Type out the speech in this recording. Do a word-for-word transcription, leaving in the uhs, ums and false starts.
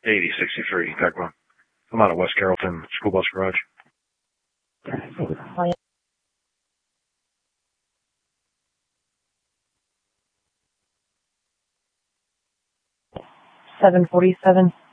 eighty sixty-three, Tecma. I'm out of West Carrollton School Bus Garage. seven forty-seven.